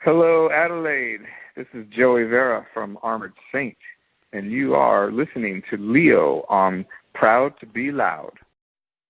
Hello, Adelaide. This is Joey Vera from Armored Saint, and you are listening to Leo on Proud to Be Loud.